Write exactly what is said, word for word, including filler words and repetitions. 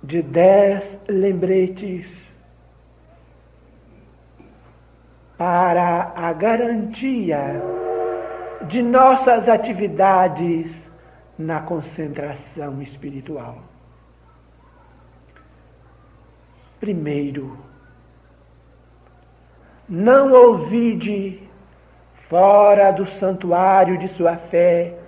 de dez lembretes para a garantia de nossas atividades na concentração espiritual. Primeiro, não ouvide fora do santuário de sua fé